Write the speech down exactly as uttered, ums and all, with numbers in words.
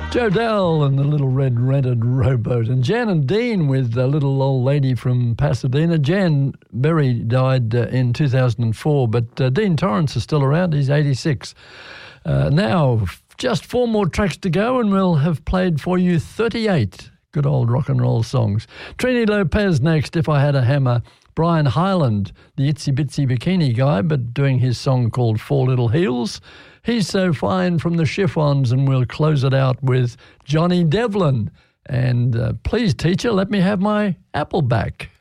Joe Dell and the Little Red Rented Rowboat, and Jan and Dean with the little old lady from Pasadena. Jan Berry died uh, in two thousand four, but uh, Dean Torrance is still around. He's eighty-six. Uh, now, just four more tracks to go, and we'll have played for you thirty-eight good old rock and roll songs. Trini Lopez next, If I Had a Hammer. Brian Hyland, the Itsy Bitsy Bikini guy, but doing his song called Four Little Heels. He's So Fine from the Chiffons, and we'll close it out with Johnny Devlin. And uh, please, teacher, let me have my apple back.